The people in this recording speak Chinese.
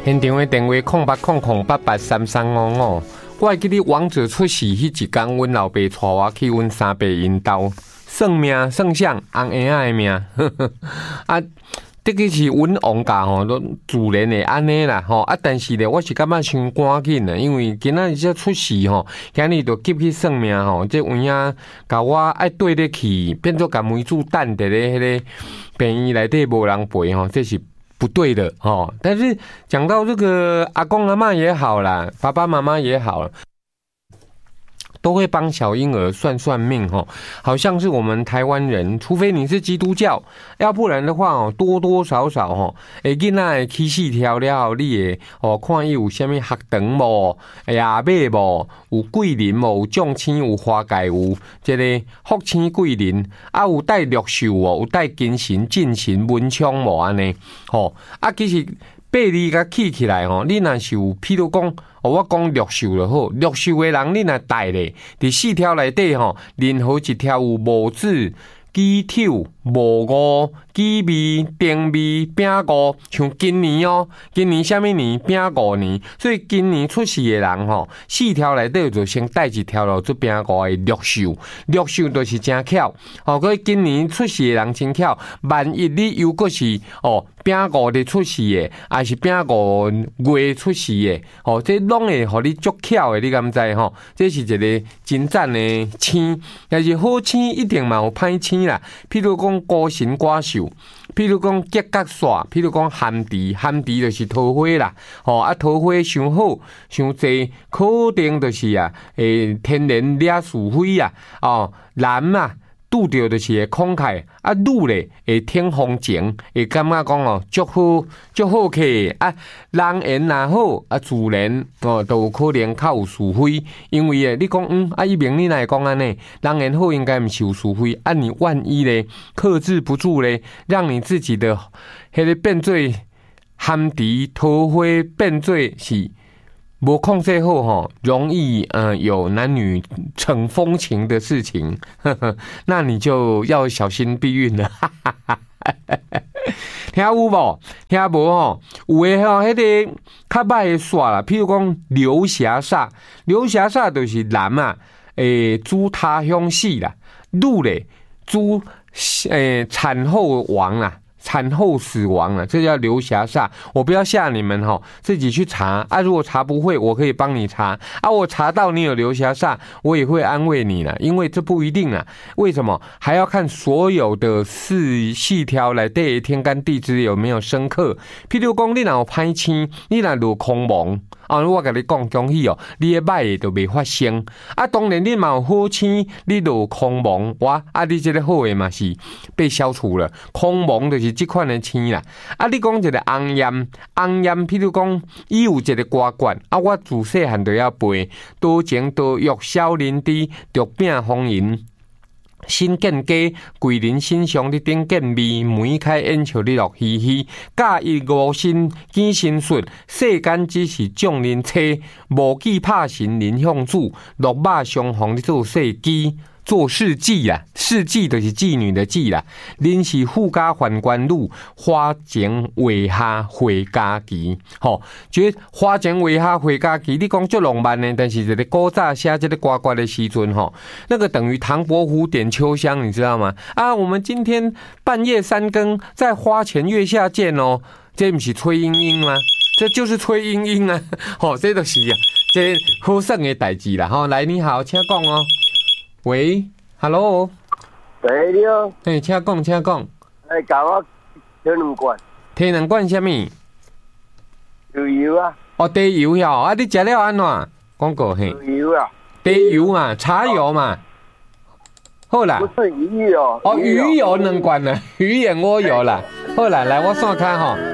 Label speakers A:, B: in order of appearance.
A: 现场的电话0800883355。我会记得王者出世迄一天，阮老爸带我去阮三伯因兜算命算相，红婴仔的命，啊，的确是阮王家吼，都自然的安尼啦吼。啊，但是咧，我是感觉伤赶紧啊，因为今仔日才出世吼，今日就急去算命吼，这有影甲我爱对得起，变做甲梅子等伫咧迄个病院内底无人陪吼，这是不对的哦。但是讲到这个阿公阿嬷也好啦，爸爸妈妈也好，都会帮小婴儿算算命哦，好像是我们台湾人，除非你是基督教，要不然的话哦，多多少少哦，囡仔会起四条了后，你会哦看伊有啥物学堂无，亚马无，有贵人无，有将星有花界有这个福星贵人，啊有带六寿无，有带金神进神文昌无安尼，吼啊其实八字甲起来吼，你若是有譬如讲。我讲六寿就好，六寿的人你若带咧，伫四条内底吼，任何一条有木子、鸡头、木五、鸡味、丁味、丙五，像今年哦，今年什么年？丙午年，所以今年出世的人吼，四条内底就先带一条咯，做丙午的六寿，六寿就是真巧。哦，所以今年出世的人真巧，万一你又阁是哦。丙午日出世的，还是丙午月出世的，哦，这拢会互你足巧的，你敢知吼？这是一个真赞的星，但是好星一定嘛有歹星啦。譬如讲孤神寡寿，譬如讲结角煞，譬如讲寒地，寒地就是桃花啦。哦，啊桃花伤好伤济，可能就是天然惹是非啊。哦，男嘛。拄着就是会慷慨，啊，女咧会听风情，会感觉讲哦，足好足好客啊，人缘若好啊，自然哦都有可能较有是非，因为你讲啊，伊明你来讲安尼，人缘好应该毋是有是非，啊，你万一咧克制不住咧，让你自己的迄个变做寒敌桃花变做是。无控制后哈，容易有男女逞风情的事情，呵呵，那你就要小心避孕了。听有无？听无吼？有诶吼，迄个较歹诶煞啦，譬如讲流霞煞，流霞煞就是男啊，主他乡死啦，女咧主产后亡啦。产后死亡了，这叫流霞煞。我不要吓你们哈，自己去查啊。如果查不会，我可以帮你查啊。我查到你有流霞煞，我也会安慰你了，因为这不一定啊。为什么？还要看所有的细条来对天干地支有没有生克。譬如讲，你若有歹星，你若落空亡。我甲你讲，恭喜哦，你的歹的就未发生。啊，当然你嘛有好星，你就有空亡哇！啊，你这个好的嘛是被消除了，空亡就是这款的星啦。啊，你讲一个红焰，红焰，譬如讲，伊有一个歌冠啊，我自细汉就要背，多情多欲少年知，竹饼红颜。新建家，贵人心上你顶见面，门开烟笑你乐嘻嘻。假意无心见心术，世间只是众人车。无忌怕神人向主，落马相逢你做世机。做事妓啦，事妓就是妓女的妓啦。恁是富家还官路，花前为下回家期。吼，觉花前为下回家期，你讲足浪漫呢，但是一个古早写这个歌歌的时阵，吼，那个等于唐伯虎点秋香，你知道吗？啊，我们今天半夜三更在花前月下见哦，这不是崔莺莺吗？这就是崔莺莺啊！吼，这都是啊，这好耍的代志啦。吼，来，你好，请讲哦。喂 ，Hello，
B: 喂，你好，
A: 请讲，请讲。
B: 教我提两罐。
A: 提两罐什么？
B: 油啊。
A: 哦，茶油呀，啊，你食了安怎？讲过嘿。
B: 油啊。
A: 茶油嘛，茶油嘛。好啦。
B: 不是鱼油。哦，
A: 鱼油两罐啦，鱼眼蜗油啦。好啦，来我算看吼。